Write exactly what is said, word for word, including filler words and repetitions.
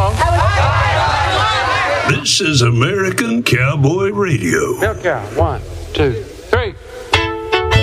wrong. This is American Cowboy Radio. Milk cow. One, two, three.